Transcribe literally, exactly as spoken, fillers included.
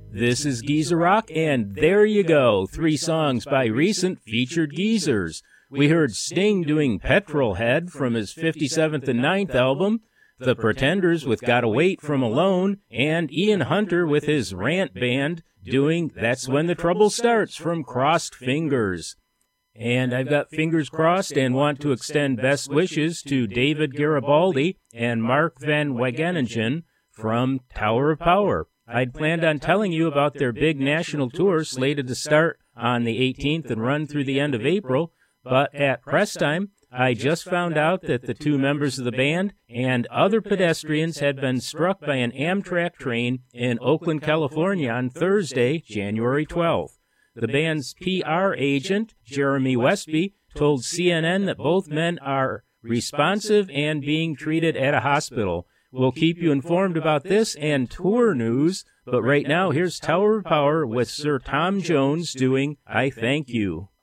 This is Geezer Rock, and there you go, three songs by recent featured geezers. We heard Sting doing Petrolhead from his fifty-seventh and ninth album, The Pretenders with Gotta Wait from Alone, and Ian Hunter with his Rant Band doing That's When the Trouble Starts from Crossed Fingers. And I've got fingers crossed and want to extend best wishes to David Garibaldi and Mark Van Wageningen from Tower of Power. I'd planned on telling you about their big national tour slated to start on the eighteenth and run through the end of April, but at press time, I just found out that the two members of the band and other pedestrians had been struck by an Amtrak train in Oakland, California on Thursday, January twelfth. The band's P R agent, Jeremy Westby, told C N N that both men are responsive and being treated at a hospital. We'll keep you informed about this and tour news, but right now here's Tower of Power with Sir Tom Jones doing I Thank You.